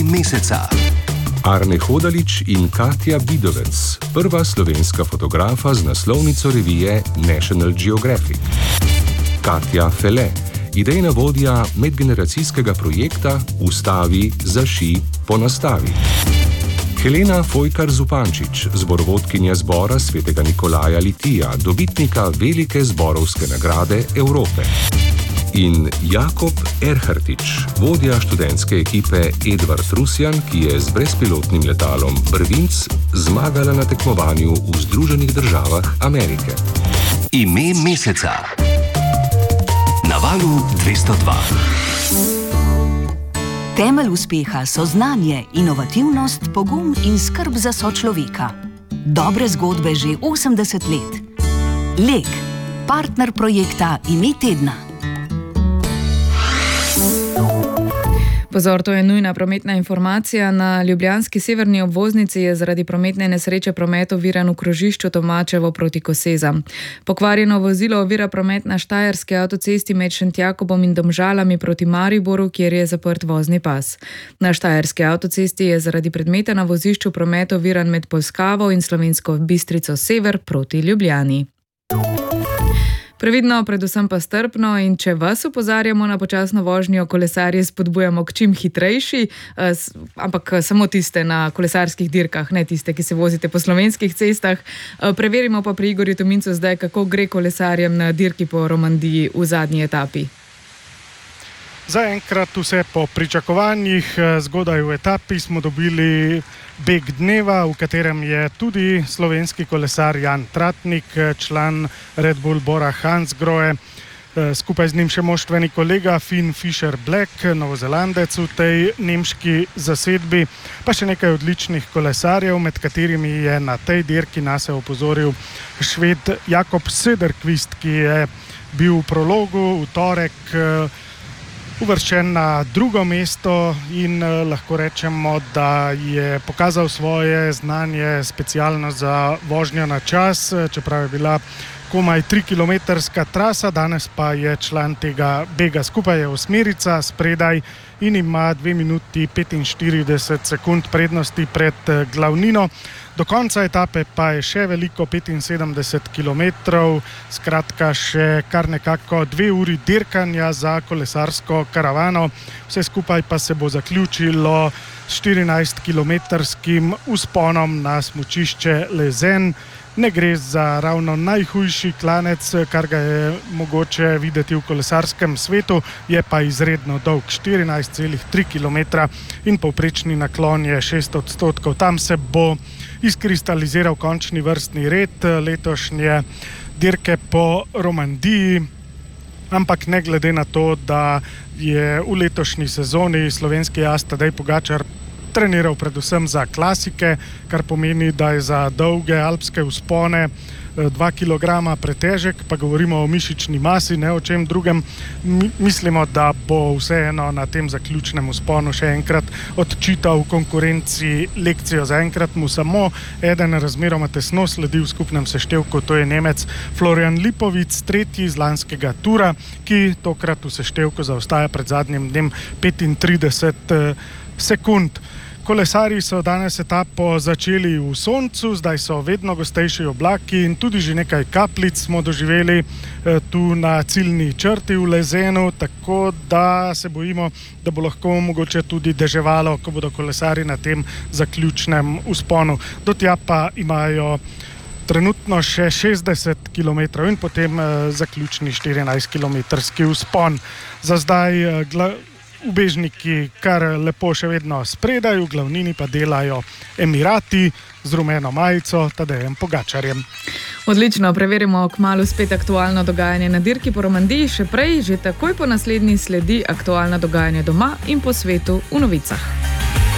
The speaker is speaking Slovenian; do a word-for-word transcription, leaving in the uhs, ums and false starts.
meseca. Arne Hodalič in Katja Vidovec, prva slovenska fotografa z naslovnico revije National Geographic. Katja Fele, idejna vodja medgeneracijskega projekta Ustavi, zaši, ponastavi. Helena Fojkar-Zupančič, zborovodkinja zbora svetega Nikolaja Litija, dobitnika velike zborovske nagrade Evrope. In Jakob Erhartič, vodja študentske ekipe Edvard Rusjan, ki je z brezpilotnim letalom Brvinc zmagala na tekmovanju v Združenih državah Amerike. Ime meseca. Na valu dvesto dva. Temelj uspeha so znanje, inovativnost, pogum in skrb za sočloveka. Dobre zgodbe že osemdeset let. Lek, partner projekta Ime tedna. Pozor, to je nujna prometna informacija. Na ljubljanski severni obvoznici je zaradi prometne nesreče promet oviran v krožišču Tomačevo proti Kosezam. Pokvarjeno vozilo ovira promet na štajerski avtocesti med Šentjakobom in Domžalami proti Mariboru, kjer je zaprt vozni pas. Na štajerski avtocesti je zaradi predmeta na vozišču promet oviran med Polskavo in Slovensko Bistrico sever proti Ljubljani. Previdno, predvsem pa strpno, in če vas opozarjamo na počasno vožnjo, kolesarje spodbujamo k čim hitrejši, ampak samo tiste na kolesarskih dirkah, ne tiste, ki se vozite po slovenskih cestah. Preverimo pa pri Igorju Tomincu zdaj, kako gre kolesarjem na dirki po Romandiji v zadnji etapi. Zaenkrat vse po pričakovanjih. Zgodaj v etapi smo dobili beg dneva, v katerem je tudi slovenski kolesar Jan Tratnik, član Red Bull Bora Hansgrohe, skupaj z njim še moštveni kolega Finn Fisher Black, Novozelandec v tej nemški zasedbi, pa še nekaj odličnih kolesarjev, med katerimi je na tej dirki nase opozoril Šved Jakob Söderqvist, ki je bil v prologu v torek uvrščen na drugo mesto in uh, lahko rečemo, da je pokazal svoje znanje specialno za vožnjo na čas, čeprav je bila komaj trikilometrska trasa, danes pa je član tega bega. Skupaj je osmerica spredaj in ima dve minuti petinštirideset sekund prednosti pred glavnino. Do konca etape pa je še veliko, petinsedemdeset kilometrov, skratka še kar nekako dve uri dirkanja za kolesarsko karavano. Vse skupaj pa se bo zaključilo s štirinajstkilometrskim vzponom na smučišče Lezen. Ne gre za ravno najhujši klanec, kar ga je mogoče videti v kolesarskem svetu, je pa izredno dolg, štirinajst celih tri kilometra in povprečni naklon je šest odstotkov. Tam se bo izkristaliziral končni vrstni red letošnje dirke po Romandiji, ampak ne glede na to, da je v letošnji sezoni slovenski as Tadej Pogačar treniral predvsem za klasike, kar pomeni, da je za dolge alpske vzpone dva kilograma pretežek, pa govorimo o mišični masi, ne o čem drugem. Mislimo, da bo vseeno na tem zaključnem vzponu še enkrat odčital konkurenci lekcijo. Zaenkrat mu samo eden razmeroma tesno sledi v skupnem seštevku, to je Nemec Florian Lipovic, tretji iz lanskega tura, ki tokrat v seštevku zaostaja pred zadnjim dnem petintrideset sekund. Kolesarji so danes etapo začeli v soncu, zdaj so vedno gostejši oblaki in tudi že nekaj kapljic smo doživeli tu na ciljni črti v Lezenu, tako da se bojimo, da bo lahko mogoče tudi deževalo, ko bodo kolesarji na tem zaključnem vzponu. Do tja pa imajo trenutno še šestdeset kilometrov in potem zaključni štirinajstkilometrski vzpon. Za zdaj gla- ubežniki kar lepo še vedno spredaj, v glavnini pa delajo Emirati z rumeno majico Tadejem Pogačarjem. Odlično, preverimo kmalu spet aktualno dogajanje na dirki po Romandiji, še prej, že takoj po naslednji sledi aktualno dogajanje doma in po svetu v novicah.